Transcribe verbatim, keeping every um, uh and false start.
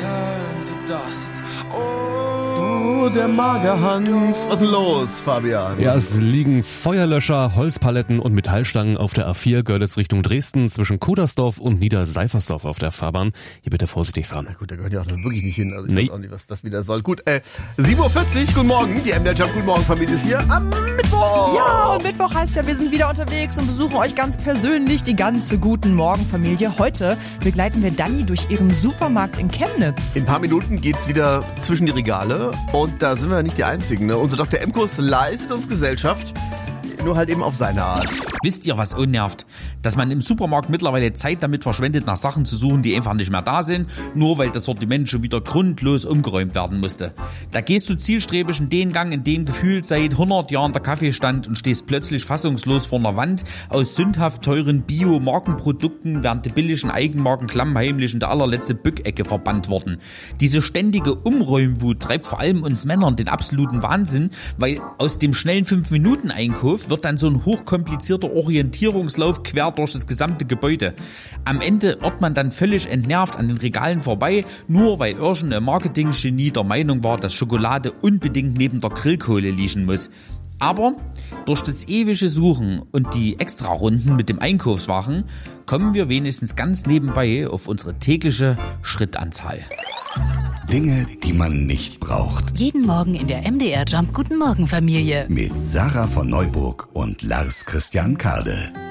turn to dust. Oh, der Magerhans. Was ist denn los, Fabian? Ja, es liegen Feuerlöscher, Holzpaletten und Metallstangen auf der A vier Görlitz Richtung Dresden zwischen Kudersdorf und Niederseifersdorf auf der Fahrbahn. Hier bitte vorsichtig fahren. Na gut, da gehört ja auch wirklich nicht hin. Also ich nee. weiß auch nicht, was das wieder soll. Gut, äh, sieben Uhr vierzig, guten Morgen. Die M D R Jump, guten Morgen, Familie ist hier am Mittwoch. Ja, und Mittwoch heißt ja, wir sind wieder unterwegs und besuchen euch ganz persönlich, die ganze Guten Morgen Familie. Heute begleiten wir Dani durch ihren Supermarkt in Chemnitz. In ein paar Minuten geht's wieder zwischen die Regale und da sind wir nicht die Einzigen. Ne? Unser Doktor Emkus leistet uns Gesellschaft, nur halt eben auf seine Art. Wisst ihr, was unnervt? Dass man im Supermarkt mittlerweile Zeit damit verschwendet, nach Sachen zu suchen, die einfach nicht mehr da sind, nur weil das Sortiment schon wieder grundlos umgeräumt werden musste. Da gehst du zielstrebig in den Gang, in dem gefühlt seit hundert Jahren der Kaffee stand und stehst plötzlich fassungslos vor einer Wand aus sündhaft teuren Bio-Markenprodukten, während die billigen Eigenmarken klammheimlich in der allerletzte Bückecke verbannt wurden. Diese ständige Umräumwut treibt vor allem uns Männern den absoluten Wahnsinn, weil aus dem schnellen fünf Minuten Einkauf wird dann so ein hochkomplizierter Orientierungslauf quer durch das gesamte Gebäude. Am Ende irrt man dann völlig entnervt an den Regalen vorbei, nur weil irgendein Marketing-Genie der Meinung war, dass Schokolade unbedingt neben der Grillkohle liegen muss. Aber durch das ewige Suchen und die Extrarunden mit dem Einkaufswagen kommen wir wenigstens ganz nebenbei auf unsere tägliche Schrittanzahl. Dinge, die man nicht braucht. Jeden Morgen in der M D R Jump Guten Morgen Familie. Mit Sarah von Neuburg und Lars Christian Kade.